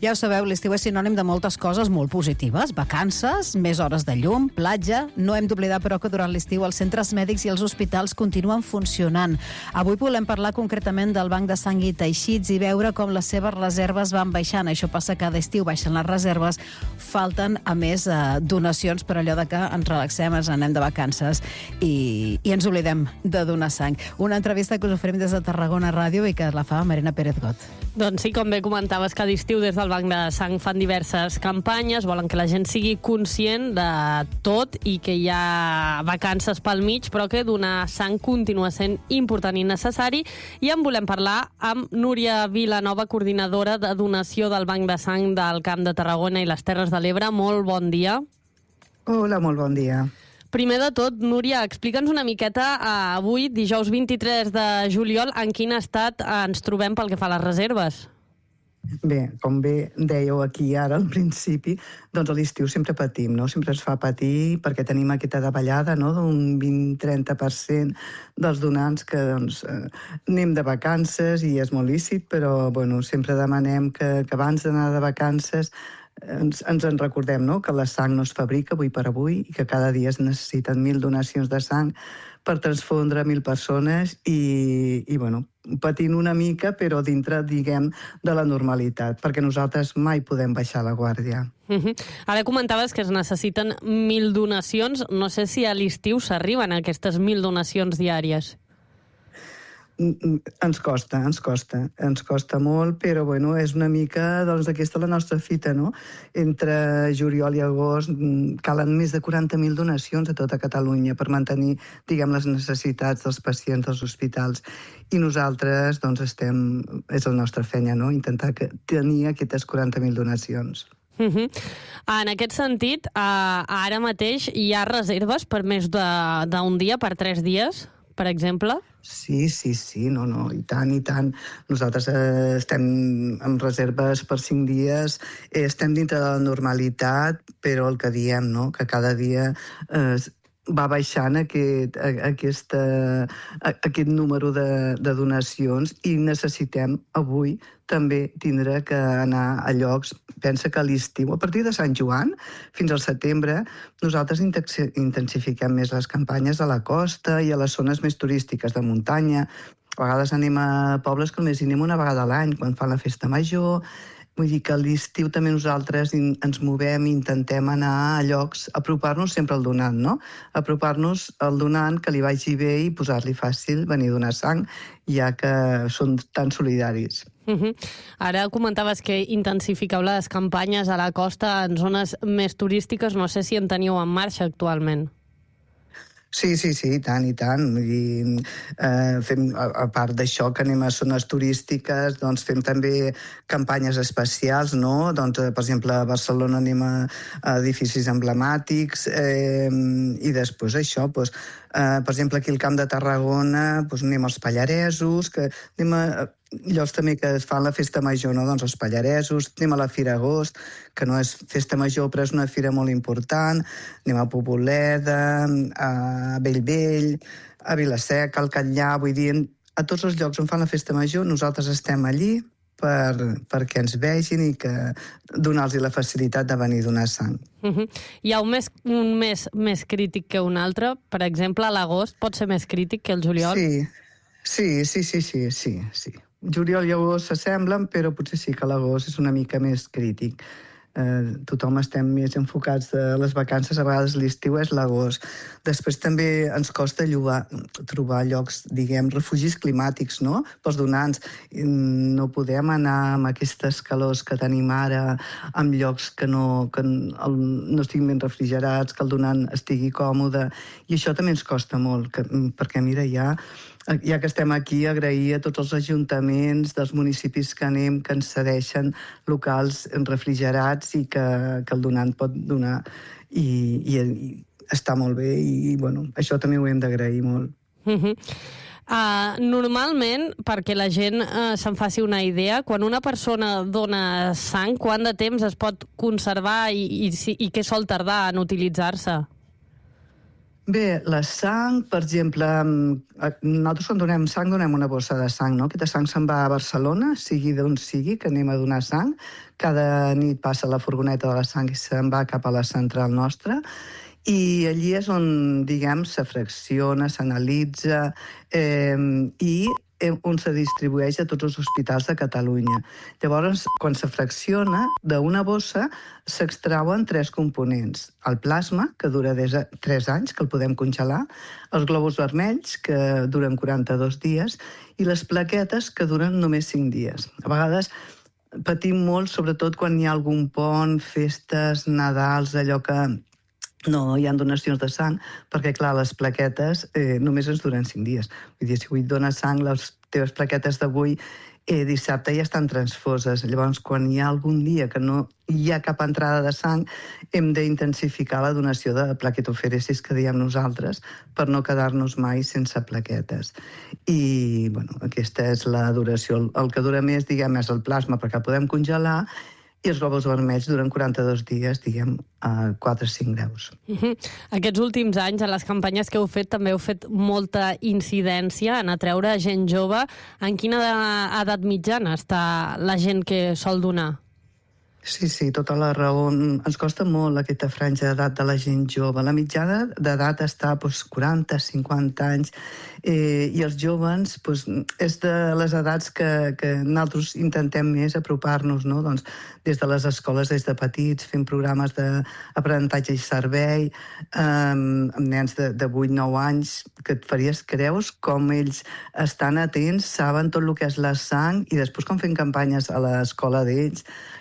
Ja ho sabeu, l'estiu és sinònim de moltes coses molt positives. Vacances, més hores de llum, platja... No hem d'oblidar, però, que durant l'estiu els centres mèdics i els hospitals continuen funcionant. Avui volem parlar concretament del Banc de Sang i Teixits i veure com les seves reserves van baixant. Això passa cada estiu, baixen les reserves, falten, a més, donacions per allò de que ens relaxem, ens anem de vacances i ens oblidem de donar sang. Una entrevista que us oferim des de Tarragona Ràdio i que la fa Marina Pérez Got. Doncs sí, com bé comentaves, cada estiu des del Banc de Sang fan diverses campanyes, volen que la gent sigui conscient de tot i que hi ha vacances pel mig, però que donar sang continua sent important i necessari. I en volem parlar amb Núria Vilanova, coordinadora de donació del Banc de Sang del Camp de Tarragona i les Terres de l'Ebre. Molt bon dia. Hola, molt bon dia. Primer de tot, Núria, explica'ns una miqueta avui, dijous 23 de juliol, en quin estat ens trobem pel que fa a les reserves. Bé, com bé dèieu aquí ara al principi, doncs a l'estiu sempre patim, no? Sempre ens fa patir perquè tenim aquesta davallada, no?, d'un 20-30% dels donants que doncs, anem de vacances i és molt lícit, però bueno, sempre demanem que abans d'anar de vacances ens en recordem, no?, que la sang no es fabrica avui per avui i que cada dia es necessiten 1.000 donacions de sang per transfondre 1.000 persones i bueno, patint una mica, però dintre, diguem, de la normalitat, perquè nosaltres mai podem baixar la guàrdia. Ara comentaves que es necessiten 1.000 donacions. No sé si a l'estiu s'arriben a aquestes 1.000 donacions diàries. Ens costa molt, però bueno, és una mica, doncs, aquesta la nostra fita, no? Entre juliol i agost calen més de 40.000 donacions a tota Catalunya per mantenir, diguem, les necessitats dels pacients dels hospitals. I nosaltres, doncs, és la nostra feina, no?, intentar tenir aquestes 40.000 donacions. En aquest sentit, ara mateix hi ha reserves per més d'un dia, per 3 dies, per exemple? Sí, no, i tant. Nosaltres estem amb reserves per 5 dies, estem dintre de la normalitat, però el que diem, no?, que cada dia va baixant aquest número de donacions i necessitem avui també tindre que anar a llocs. Pensa que a l'estiu, a partir de Sant Joan fins al setembre, nosaltres intensifiquem més les campanyes a la costa i a les zones més turístiques de muntanya. A vegades anem a pobles que només hi anem una vegada a l'any, quan fan la festa major. Vull dir que a l'estiu també nosaltres ens movem i intentem anar a llocs, apropar-nos sempre al donant, no? Apropar-nos al donant, que li vagi bé i posar-li fàcil venir a donar sang, ja que són tan solidaris. Ara comentaves que intensifiqueu les campanyes a la costa en zones més turístiques. No sé si en teniu en marxa actualment. Sí, i tant. Vull dir, fem, a part d'això que anem a zones turístiques, doncs fem també campanyes especials, no? Doncs, per exemple, a Barcelona anem a edificis emblemàtics i després això, doncs, per exemple, aquí al Camp de Tarragona anem als Pallaresos, que anem a llocs també que es fan la festa major, no? Doncs els Pallaresos, anem a la Fira Agost, que no és festa major però és una fira molt important, anem a Poboleda, a Bellvei, a Vila-seca, al Catllar, vull dir, a tots els llocs on fan la festa major nosaltres estem allí perquè ens vegin i que donar-los la facilitat de venir a donar sang. Hi ha un mes més crític que un altre? Per exemple, l'agost pot ser més crític que el juliol? Sí. Juliol i agost s'assemblen, però potser sí que l'agost és una mica més crític. Tothom estem més enfocats a les vacances, a vegades l'estiu és l'agost. Després també ens costa trobar llocs, diguem, refugis climàtics, no?, pels donants. No podem anar amb aquestes calors que tenim ara, amb llocs que no estiguin ben refrigerats, que el donant estigui còmode, i això també ens costa molt, perquè mira, ja que estem aquí, agrair a tots els ajuntaments dels municipis que anem, que ens cedeixen locals refrigerats i que el donant pot donar, i està molt bé, i bueno, això també ho hem d'agrair molt. Normalment, perquè la gent se'n faci una idea, quan una persona dona sang, quant de temps es pot conservar i què sol tardar en utilitzar-se? Bé, la sang, per exemple, nosaltres quan donem sang donem una bossa de sang, no? Aquesta sang se'n va a Barcelona, sigui d'on sigui, que anem a donar sang. Cada nit passa la furgoneta de la sang i se'n va cap a la central nostra. I allí és on, diguem, se fracciona, s'analitza i on se distribueix a tots els hospitals de Catalunya. Llavors, quan se fracciona, d'una bossa s'extrauen 3 components. El plasma, que dura des de 3 anys, que el podem congelar, els glòbuls vermells, que duren 42 dies, i les plaquetes, que duren només 5 dies. A vegades patim molt, sobretot quan hi ha algun pont, festes, Nadals, allò que no hi ha donacions de sang, perquè, clar, les plaquetes només ens duren 5 dies. Vull dir, si avui et dones sang, les teves plaquetes d'avui dissabte ja estan transfoses. Llavors, quan hi ha algun dia que no hi ha cap entrada de sang, hem d'intensificar la donació de plaquetofèresis, que diem nosaltres, per no quedar-nos mai sense plaquetes. I, bueno, aquesta és la duració. El que dura més, diguem, és el plasma, perquè el podem congelar, i els glòbuls vermells duren 42 dies, diguem, a 4 o 5 graus. Aquests últims anys, a les campanyes que heu fet, també heu fet molta incidència en atreure gent jove. En quina edat mitjana està la gent que sol donar? Sí, tota la raó. Ens costa molt aquesta franja d'edat de la gent jove. La mitjana d'edat està 40, 50 anys, i els joves és de les edats que nosaltres intentem més apropar-nos, no? Doncs des de les escoles, des de petits, fent programes d'aprenentatge i servei, amb nens de 8-9 anys, que et faries creus com ells estan atents, saben tot el que és la sang, i després quan fem campanyes a l'escola d'ells,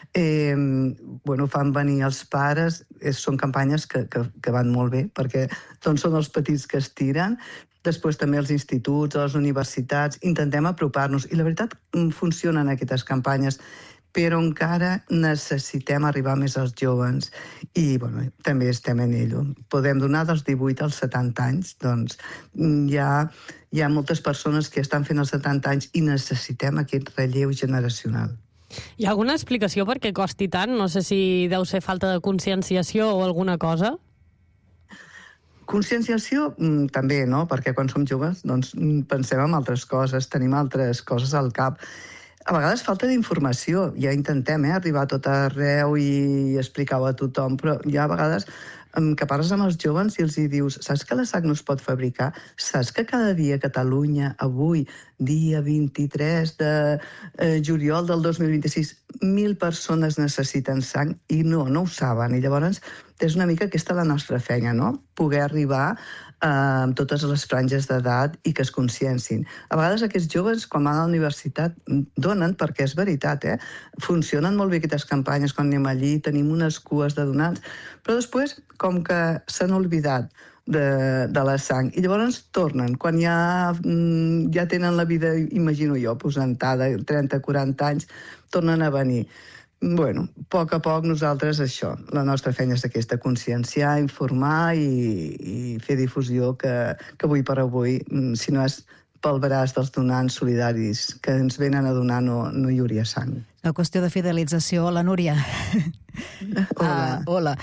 fan venir els pares, són campanyes que van molt bé, perquè doncs són els petits que es tiren. Després també els instituts, les universitats, intentem apropar-nos. I la veritat, funcionen aquestes campanyes, però encara necessitem arribar més als joves. I també estem en ello. Podem donar dels 18 als 70 anys. Doncs hi ha moltes persones que estan fent els 70 anys i necessitem aquest relleu generacional. Hi ha alguna explicació per què costi tant? No sé si deu ser falta de conscienciació o alguna cosa. Conscienciació també, no? Perquè quan som joves pensem en altres coses, tenim altres coses al cap. A vegades falta d'informació. Ja intentem arribar a tot arreu i explicar-ho a tothom, però hi ha vegades que parles amb els joves i els dius: saps que la sang no es pot fabricar? Saps que cada dia a Catalunya, avui, dia 23 de juliol del 2026, 1.000 persones necessiten sang i no ho saben. I llavors és una mica aquesta la nostra feina, no? Poder arribar amb totes les franges d'edat i que es consciencin. A vegades aquests joves, quan van a la universitat, donen, perquè és veritat, funcionen molt bé aquestes campanyes. Quan anem allí tenim unes cues de donants, però després, com que s'han oblidat de la sang, i llavors tornen. Quan ja tenen la vida, imagino jo, posentada, 30-40 anys, tornen a venir. A poc nosaltres això, la nostra feina és aquesta, conscienciar, informar i fer difusió, que avui per avui, si no és pel braç dels donants solidaris que ens venen a donar, no hi hauria sang. Una qüestió de fidelització. La Núria. Hola.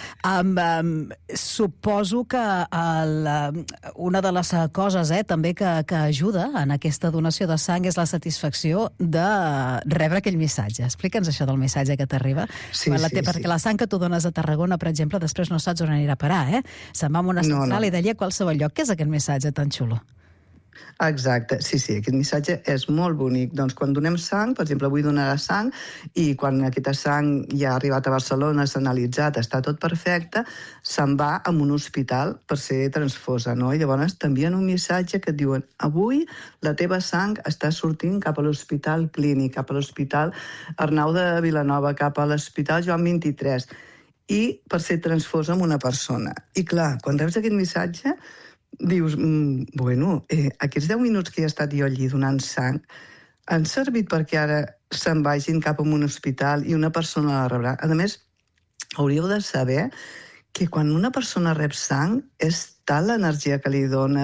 Suposo que una de les coses també que ajuda en aquesta donació de sang és la satisfacció de rebre aquell missatge. Explica'ns això del missatge que t'arriba. Sí. Perquè la sang que tu dones a Tarragona, per exemple, després no saps on anirà a parar, Se'n va a una central i d'allí a qualsevol lloc. Què és aquest missatge tan xulo? Exacte, sí, aquest missatge és molt bonic. Doncs quan donem sang, per exemple, avui donarà sang, i quan aquesta sang ja ha arribat a Barcelona, s'ha analitzat, està tot perfecte, se'n va a un hospital per ser transfosa, no? I llavors t'envien un missatge que et diuen: avui la teva sang està sortint cap a l'Hospital Clínic, cap a l'Hospital Arnau de Vilanova, cap a l'Hospital Joan 23, i per ser transfosa amb una persona. I clar, quan reps aquest missatge, dius, aquests 10 minuts que he estat jo allí donant sang han servit perquè ara se'n vagin cap a un hospital i una persona la rebrà. A més, hauríeu de saber que quan una persona rep sang és tal l'energia que li dones,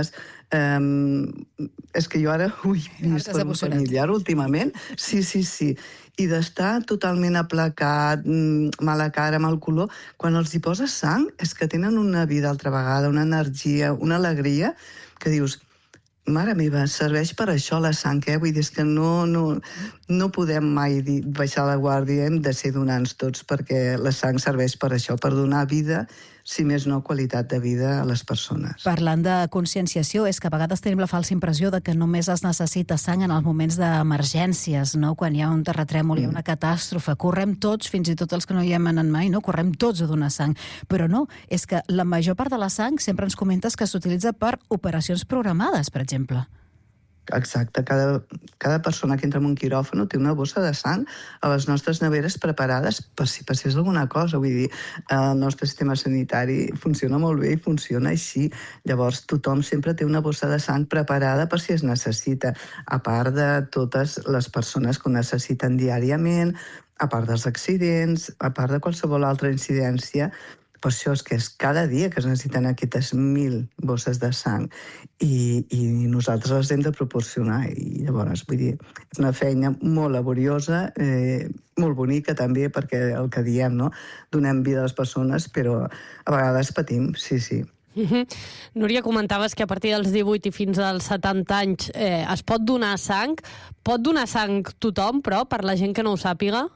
És que jo ara ho he vist per un familiar últimament. Sí. I d'estar totalment aplacat, mala cara, mal color, quan els hi poses sang, és que tenen una vida altra vegada, una energia, una alegria, que dius, mare meva, serveix per això la sang, Vull dir, és que no podem mai baixar la guàrdia, hem de ser donants tots, perquè la sang serveix per això, per donar vida, si més no, qualitat de vida a les persones. Parlant de conscienciació, és que a vegades tenim la falsa impressió de que només es necessita sang en els moments d'emergències, no? Quan hi ha un terratrèmol, hi ha una catàstrofe, correm tots, fins i tot els que no hi hem anat mai, no? Correm tots a donar sang. Però no, és que la major part de la sang sempre ens comentes que s'utilitza per operacions programades, per exemple. Exacte, cada persona que entra en un quiròfan té una bossa de sang a les nostres neveres preparades per si passés alguna cosa. Vull dir, el nostre sistema sanitari funciona molt bé i funciona així. Llavors, tothom sempre té una bossa de sang preparada per si es necessita, a part de totes les persones que ho necessiten diàriament, a part dels accidents, a part de qualsevol altra incidència. Per això és que és cada dia que es necessiten aquestes 1.000 bosses de sang i nosaltres les hem de proporcionar. I llavors, vull dir, és una feina molt laboriosa, molt bonica també, perquè el que diem, no? Donem vida a les persones, però a vegades patim, sí. Núria, comentaves que a partir dels 18 i fins als 70 anys es pot donar sang. Pot donar sang tothom, però, per la gent que no ho sàpiga?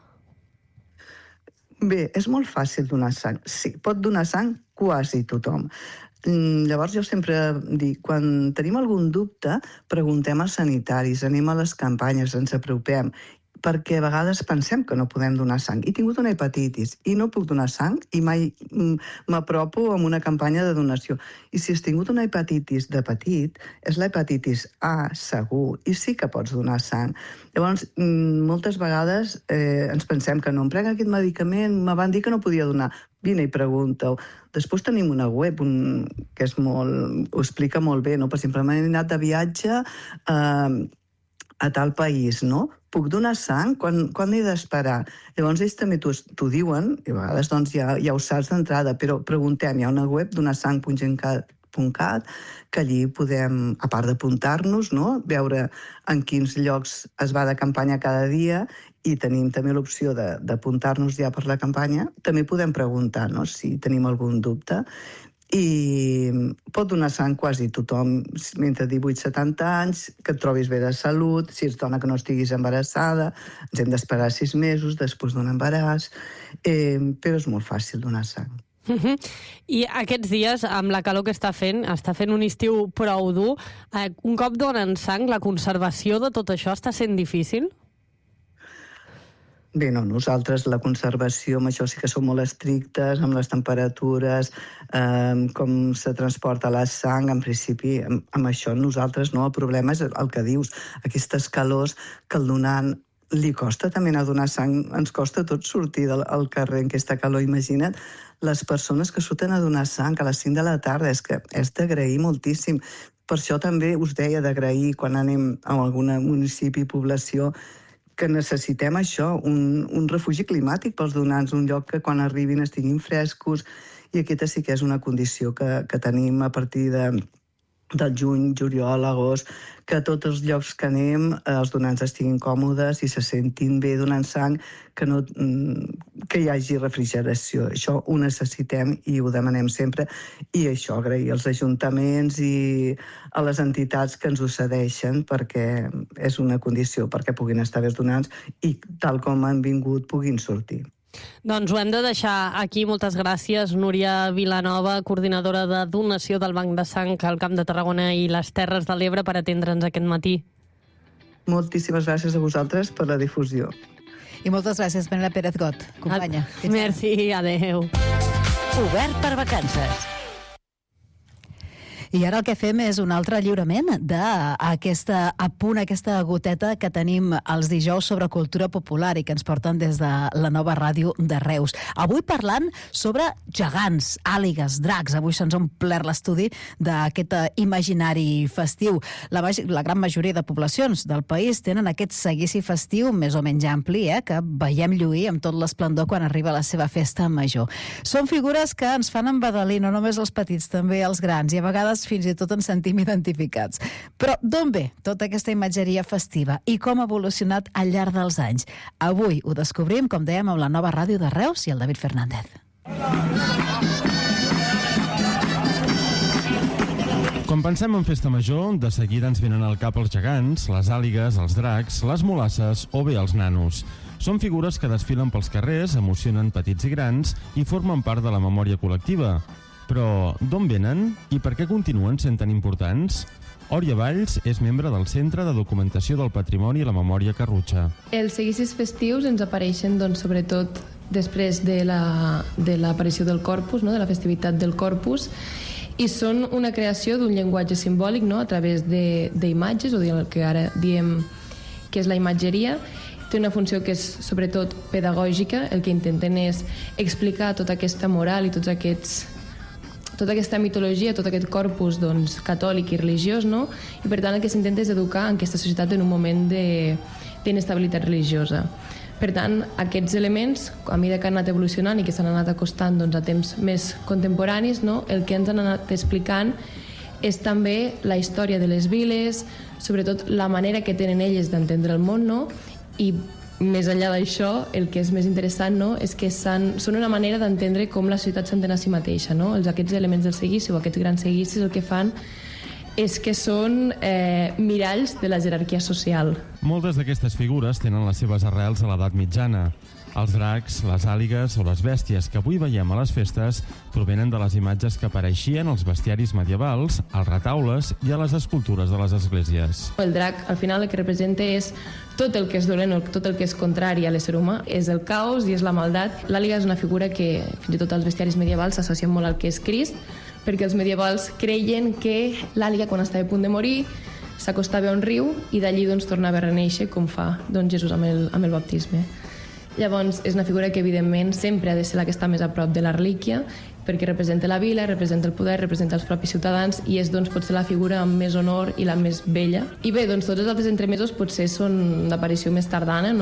Bé, és molt fàcil donar sang. Sí, pot donar sang quasi tothom. Llavors jo sempre dic, quan tenim algun dubte, preguntem als sanitaris, anem a les campanyes, ens apropem, perquè a vegades pensem que no podem donar sang. He tingut una hepatitis i no puc donar sang i mai m'apropo amb una campanya de donació. I si has tingut una hepatitis de petit, és la hepatitis A, segur, i sí que pots donar sang. Llavors, moltes vegades ens pensem que no, em prenc aquest medicament, me van dir que no podia donar. Vine i pregunta-ho. Després tenim una web que és ho explica molt bé, no? Per exemple, m'he anat de viatge a tal país, no? Puc donar sang? Quan he d'esperar? Llavors ells també t'ho diuen, i a vegades doncs, ja ho saps d'entrada, però preguntem, hi ha una web, donarsang.cat, que allí podem, a part d'apuntar-nos, no? Veure en quins llocs es va de campanya cada dia, i tenim també l'opció d'apuntar-nos ja per la campanya. També podem preguntar, no?, si tenim algun dubte. I pot donar sang quasi tothom, entre 18 i 70 anys, que et trobis bé de salut, si ets dona que no estiguis embarassada, ens hem d'esperar 6 mesos després d'un embaràs, però és molt fàcil donar sang. I aquests dies, amb la calor que està fent un estiu prou dur, un cop donen sang, la conservació de tot això està sent difícil? Bé, no, nosaltres la conservació, amb això sí que som molt estrictes, amb les temperatures, com se transporta la sang, en principi, amb això nosaltres no. El problema és el que dius, aquestes calors que el donant li costa també anar a donar sang, ens costa tot sortir al carrer en aquesta calor, imagina't les persones que surten a donar sang a les 5 de la tarda, és que és d'agrair moltíssim. Per això també us deia d'agrair quan anem a algun municipi, població, que necessitem això, un refugi climàtic pels donants, un lloc que quan arribin estiguin frescos, i aquesta sí que és una condició que tenim a partir del juny, juliol, agost, que a tots els llocs que anem els donants estiguin còmodes i se sentin bé donant sang, que hi hagi refrigeració. Això ho necessitem i ho demanem sempre, i això, agrair als ajuntaments i a les entitats que ens ho cedeixen, perquè és una condició perquè puguin estar bé els donants i tal com han vingut puguin sortir. Doncs ho hem de deixar aquí. Moltes gràcies, Núria Vilanova, coordinadora de donació del Banc de Sang al Camp de Tarragona i les Terres de l'Ebre, per atendre'ns aquest matí. Moltíssimes gràcies a vosaltres per la difusió. I moltes gràcies, Penela Pérez Got, companya. Merci, adeu. Obert per vacances. I ara el que fem és un altre lliurament d'aquesta apunt, aquesta goteta que tenim els dijous sobre cultura popular i que ens porten des de la nova ràdio de Reus. Avui parlant sobre gegants, àligues, dracs. Avui se'ns ha omplert l'estudi d'aquest imaginari festiu. La gran majoria de poblacions del país tenen aquest seguici festiu més o menys ampli, que veiem lluir amb tot l'esplendor quan arriba la seva festa major. Són figures que ens fan embadalir, no només els petits, també els grans, i a vegades nosaltres fins i tot ens sentim identificats. Però d'on ve tota aquesta imatgeria festiva i com ha evolucionat al llarg dels anys? Avui ho descobrim, com dèiem, amb la nova ràdio de Reus i el David Fernández. Quan pensem en festa major, de seguida ens venen al cap els gegants, les àligues, els dracs, les mulasses o bé els nanos. Són figures que desfilen pels carrers, emocionen petits i grans i formen part de la memòria col·lectiva. Però d'on venen i per què continuen sent tan importants? Òria Valls és membre del Centre de Documentació del Patrimoni i la Memòria Carrutxa. Els seguicis festius ens apareixen sobretot després de l'aparició del Corpus, de la festivitat del Corpus, i són una creació d'un llenguatge simbòlic a través d'imatges, o el que ara diem que és la imatgeria. Té una funció que és sobretot pedagògica, el que intenten és explicar tota aquesta moral i tota aquesta mitologia, tot aquest corpus catòlic i religiós, i per tant el que s'intenta és educar en aquesta societat en un moment d'inestabilitat religiosa. Per tant, aquests elements, a mesura que han anat evolucionant i que s'han anat acostant a temps més contemporanis, el que ens han anat explicant és també la història de les viles, sobretot la manera que tenen elles d'entendre el món, i més enllà d'això, el que és més interessant és que són una manera d'entendre com la societat s'entén a si mateixa. Aquests elements del seguici o aquests grans seguicis el que fan és que són miralls de la jerarquia social. Moltes d'aquestes figures tenen les seves arrels a l'edat mitjana. Els dracs, les àligues o les bèsties que avui veiem a les festes provenen de les imatges que apareixien als bestiaris medievals, als retaules i a les escultures de les esglésies. El drac, al final, el que representa és tot el que és dolent o tot el que és contrari a l'ésser humà. És el caos i és la maldat. L'àliga és una figura que, fins i tot als bestiaris medievals, s'associa molt al que és Crist, perquè els medievals creien que l'àliga, quan estava a punt de morir, s'acostava a un riu i d'allí tornava a reneixer, com fa Jesús amb el baptisme. Llavors, és una figura que, evidentment, sempre ha de ser la que està més a prop de la relíquia, perquè representa la vila, representa el poder, representa els propis ciutadans i és, potser la figura amb més honor i la més bella. I bé, tots els altres entremesos potser són d'aparició més tardana,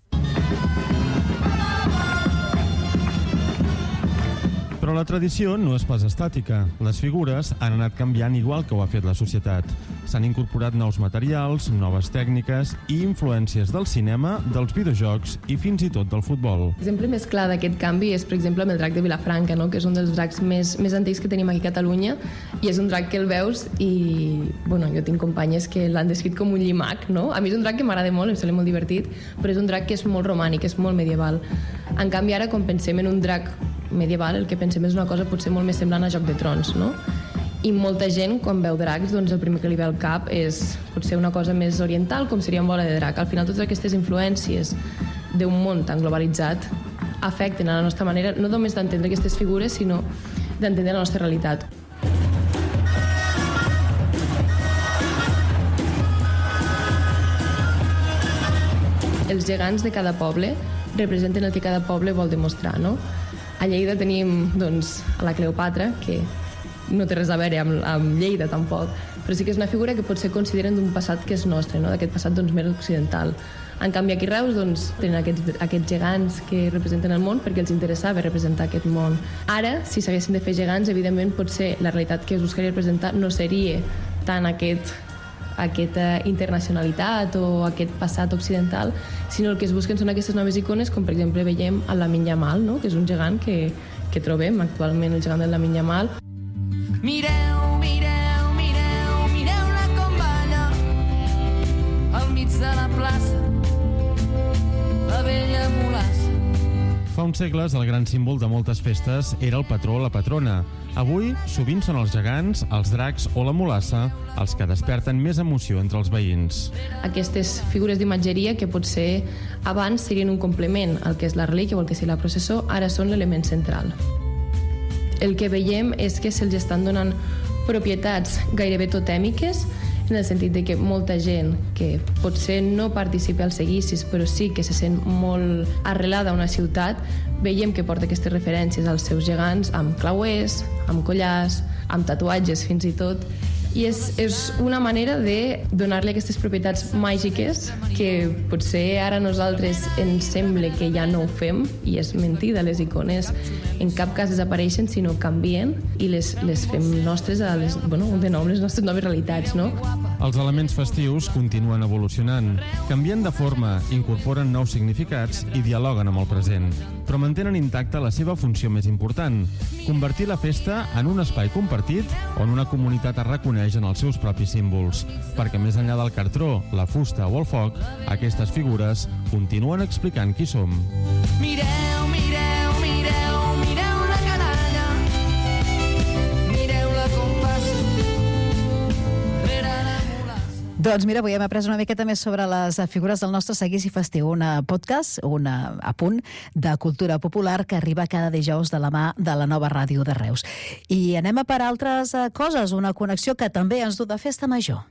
Però la tradició no és pas estàtica. Les figures han anat canviant igual que ho ha fet la societat. S'han incorporat nous materials, noves tècniques i influències del cinema, dels videojocs i fins i tot del futbol. L'exemple més clar d'aquest canvi és, per exemple, amb el drac de Vilafranca, que és un dels dracs més antics que tenim aquí a Catalunya, i és un drac que el veus i, jo tinc companyes que l'han descrit com un llimac, A mi és un drac que m'agrada molt, em sembla molt divertit, però és un drac que és molt romànic, és molt medieval. En canvi, ara, quan pensem en un drac medieval, el que pensem és una cosa potser molt més semblant a Joc de Trons, I molta gent, quan veu dracs, el primer que li ve al cap és potser una cosa més oriental, com seria en Bola de Drac. Al final, totes aquestes influències d'un món tan globalitzat afecten a la nostra manera, no només d'entendre aquestes figures, sinó d'entendre la nostra realitat. Els gegants de cada poble representen el que cada poble vol demostrar, A Lleida tenim, a la Cleopatra, que no té res a veure amb Lleida, tampoc, però sí que és una figura que potser consideren d'un passat que és nostre, d'aquest passat més occidental. En canvi, aquí a Reus tenen aquests gegants que representen el món perquè els interessava representar aquest món. Ara, si s'haguessin de fer gegants, evidentment, potser la realitat que es buscaria representar no seria tant aquesta internacionalitat o aquest passat occidental, sinó el que es busquen són aquestes noves icones, com per exemple veiem a Lamine Yamal, que és un gegant que trobem actualment, el gegant del Lamine Yamal. Mireu, mireu, mireu, mireu-la com balla al mig de la plaça, la vella mulassa. Fa uns segles, el gran símbol de moltes festes era el patró o la patrona. Avui, sovint són els gegants, els dracs o la mulassa els que desperten més emoció entre els veïns. Aquestes figures d'imatgeria que potser abans serien un complement al que és la relíquia o al que és la processó, ara són l'element central. El que veiem és que se'ls estan donant propietats gairebé totèmiques, en el sentit de que molta gent que potser no participa als seguicis, però sí que se sent molt arrelada a una ciutat, veiem que porta aquestes referències als seus gegants amb clauers, amb collars, amb tatuatges fins i tot, i és una manera de donar-li aquestes propietats màgiques que potser ara nosaltres ens sembla que ja no ho fem, i és mentida, les icones en cap cas desapareixen, sinó canvien i les fem nostres, de nou les nostres noves realitats, no? Els elements festius continuen evolucionant, canvien de forma, incorporen nous significats i dialoguen amb el present, però mantenen intacta la seva funció més important, convertir la festa en un espai compartit on una comunitat es reconeix en els seus propis símbols, perquè més enllà del cartró, la fusta o el foc, aquestes figures continuen explicant qui som. Mireu, mireu, mireu, mireu la canalla, mireu-la com passa rere la mulassa. Doncs mira, avui hem après una miqueta més sobre les figures del nostre seguici festiu, un podcast, un apunt de cultura popular que arriba cada dijous de la mà de la nova ràdio de Reus. I anem a per altres coses, una connexió que també ens du de Festa Major.